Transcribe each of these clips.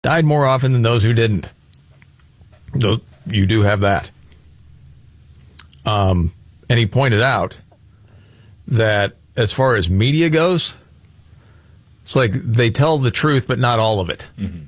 died more often than those who didn't. So you do have that. And he pointed out that as far as media goes, it's like they tell the truth, but not all of it. Mm-hmm.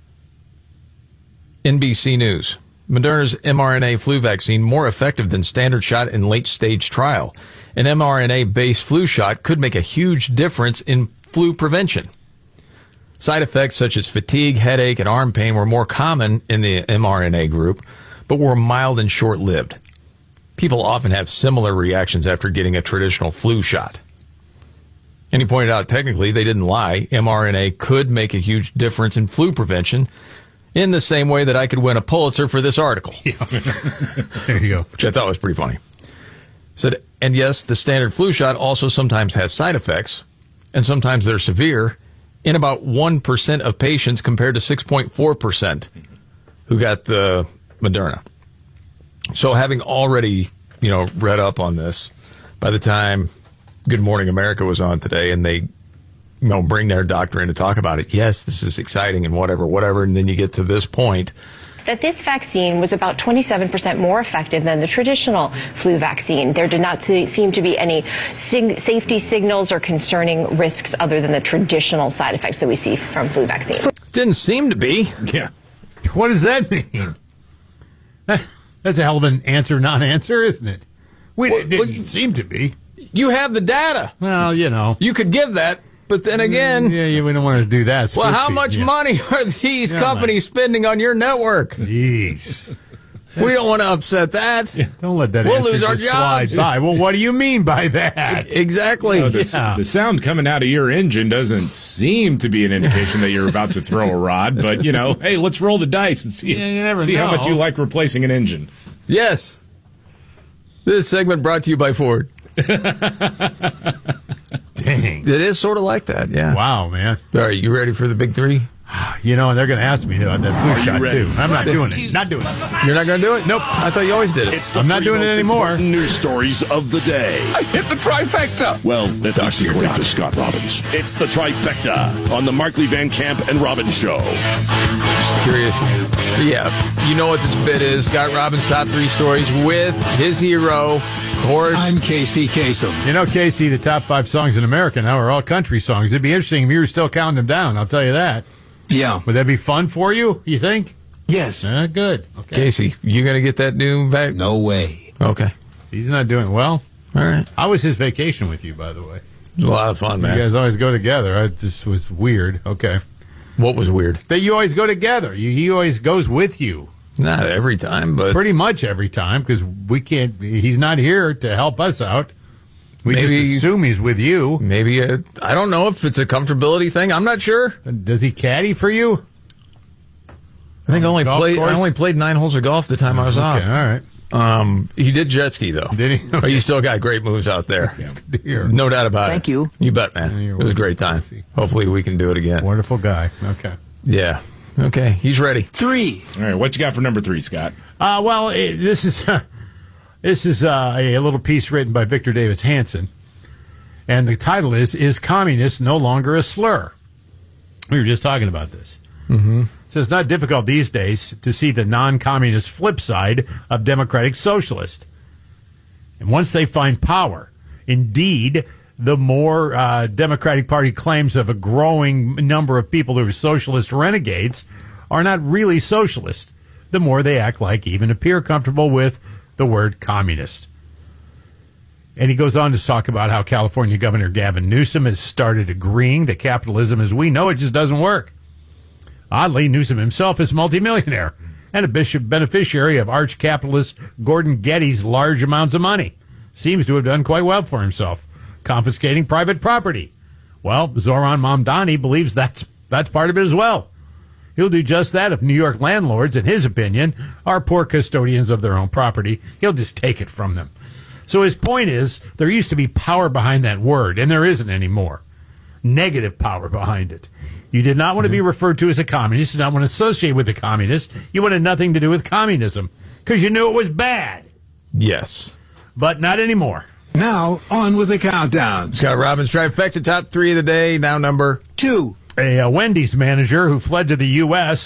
NBC News. Moderna's mRNA flu vaccine more effective than standard shot in late-stage trial. An mRNA-based flu shot could make a huge difference in flu prevention. Side effects such as fatigue, headache, and arm pain were more common in the mRNA group, but were mild and short-lived. People often have similar reactions after getting a traditional flu shot. And he pointed out, technically, they didn't lie. mRNA could make a huge difference in flu prevention in the same way that I could win a Pulitzer for this article. Yeah. There you go. Which I thought was pretty funny. Said, and yes, the standard flu shot also sometimes has side effects, and sometimes they're severe, in about 1% of patients compared to 6.4% who got the Moderna. So having already, read up on this, by the time Good Morning America was on today and they, bring their doctor in to talk about it, yes, this is exciting and whatever, and then you get to this point. That this vaccine was about 27% more effective than the traditional flu vaccine. There did not seem to be any safety signals or concerning risks other than the traditional side effects that we see from flu vaccines. Didn't seem to be. Yeah. What does that mean? That's a hell of an answer, non-answer, isn't it? It didn't seem to be. You have the data. Well, You could give that, but then again... Yeah, we don't want to do that. Well, how much money are these companies spending on your network? Jeez. We don't want to upset that. Yeah, don't let that we'll answer lose our just slide by. Well, what do you mean by that? Exactly. The sound coming out of your engine doesn't seem to be an indication that you're about to throw a rod, but, hey, let's roll the dice and see how much you like replacing an engine. Yes. This segment brought to you by Ford. Dang. It is sort of like that, yeah. Wow, man. All right, you ready for the big three? And they're going to ask me on that flu shot, too. I'm not doing it. Not doing it. You're not going to do it? Nope. I thought you always did it. I'm not doing it anymore. News stories of the day. I hit the trifecta. Well, that's actually according to Scott Robbins. It's the trifecta on the Markley, Van Camp, and Robbins Show. Just curious. Yeah, you know what this bit is. Scott Robbins' top three stories with his hero, of course. I'm Casey Kasem. Casey, the top 5 songs in America now are all country songs. It'd be interesting if you were still counting them down, I'll tell you that. Yeah. Would that be fun for you, you think? Yes. Good. Okay. Casey, you going to get that new vac? No way. Okay. He's not doing well. All right. How was his vacation with you, by the way? It was a lot of fun, man. You guys always go together. It just was weird. Okay. What was weird? That you always go together. He always goes with you. Not every time, but... Pretty much every time, because he's not here to help us out. We just assume he's with you. Maybe, I don't know if it's a comfortability thing. I'm not sure. Does he caddy for you? I think I only played 9 holes of golf the time I was off. All right. He did jet ski, though. Did he? Okay. You still got great moves out there. No doubt about it. Thank you. You bet, man. It was a great time. Hopefully we can do it again. Wonderful guy. Okay. Yeah. Okay. He's ready. 3. All right, what you got for number 3, Scott? This is a little piece written by Victor Davis Hanson, and the title is Communist No Longer a Slur? We were just talking about this. Mm-hmm. So it's not difficult these days to see the non-communist flip side of democratic socialist. And once they find power, indeed, the more Democratic Party claims of a growing number of people who are socialist renegades are not really socialist, the more they act like, even appear comfortable with, the word communist. And he goes on to talk about how California Governor Gavin Newsom has started agreeing that capitalism as we know it just doesn't work. Oddly, Newsom himself is multimillionaire and a beneficiary of arch-capitalist Gordon Getty's large amounts of money. Seems to have done quite well for himself, confiscating private property. Well, Zoran Mamdani believes that's part of it as well. He'll do just that if New York landlords, in his opinion, are poor custodians of their own property. He'll just take it from them. So his point is, there used to be power behind that word, and there isn't anymore. Negative power behind it. You did not want to be referred to as a communist. You did not want to associate with a communist. You wanted nothing to do with communism because you knew it was bad. Yes. But not anymore. Now, on with the countdown. Scott Robbins, trifecta, top 3 of the day, now number 2. A Wendy's manager who fled to the U.S.